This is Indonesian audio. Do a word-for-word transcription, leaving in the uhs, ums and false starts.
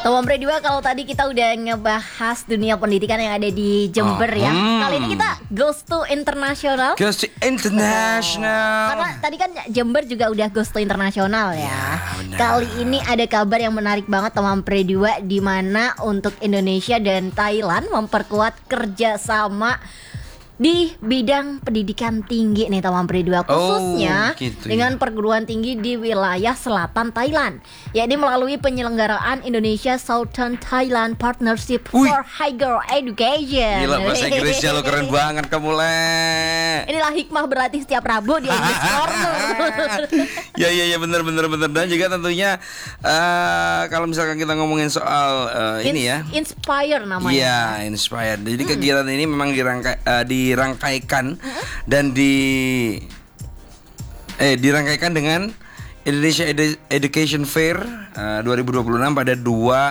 Tomombre dua, kalau tadi kita udah ngebahas dunia pendidikan yang ada di Jember Oh, ya. hmm. Kali ini kita goes to international. Goes to international. Karena tadi kan Jember juga udah goes to internasional ya. Ya, benar. Kali ini ada kabar yang menarik banget Tomombre dua, di mana untuk Indonesia dan Thailand memperkuat kerjasama di bidang pendidikan tinggi nih Tomombre dua, khususnya Oh, gitu ya. dengan perguruan tinggi di wilayah selatan Thailand, yakni melalui penyelenggaraan Indonesia Southern Thailand Partnership Wih. for Higher Education. Gila, bahasa Inggrisnya lo keren banget kamu, Le. Inilah hikmah berlatih setiap Rabu di English Corner. Ya ya ya, benar benar benar. Dan juga tentunya eh, kalau misalkan kita ngomongin soal eh, ini ya. Ins- Inspire namanya. Iya, inspired. Jadi kegiatan ini memang dirangkai, eh, dirangkaikan dan di eh dirangkaikan dengan Indonesia Edu- Education Fair eh, dua ribu dua puluh enam pada dua